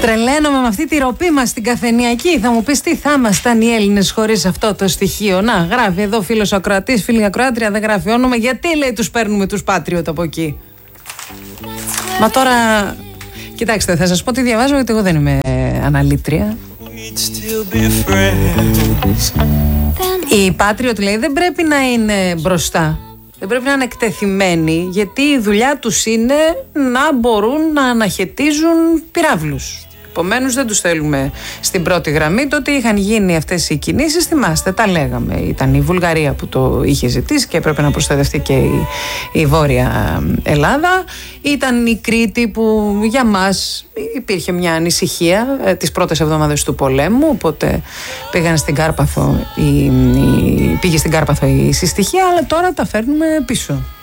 Τρελαίνομαι με αυτή τη ροπή μας στην καφενειακή. Θα μου πεις τι θα ήμασταν οι Έλληνες χωρίς αυτό το στοιχείο. Να, γράφει εδώ φίλος ακροατής, φίλη ακροάτρια, δεν γράφει όνομα. Γιατί λέει τους παίρνουμε τους Patriot από εκεί? Μα τώρα, κοιτάξτε, θα σας πω τι διαβάζω, γιατί εγώ δεν είμαι αναλήτρια. Οι Patriot, λέει, δεν πρέπει να είναι μπροστά. Δεν πρέπει να είναι εκτεθειμένοι, γιατί η δουλειά τους είναι να μπορούν να αναχαιτίζουν πυράβλους. Επομένως δεν τους θέλουμε στην πρώτη γραμμή. Τότε είχαν γίνει αυτές οι κινήσεις, θυμάστε, τα λέγαμε. Ήταν η Βουλγαρία που το είχε ζητήσει και έπρεπε να προστατευτεί και η Βόρεια Ελλάδα. Ήταν η Κρήτη που για μας υπήρχε μια ανησυχία τις πρώτες εβδομάδες του πολέμου, οπότε πήγε στην Κάρπαθο η συστοιχεία, αλλά τώρα τα φέρνουμε πίσω.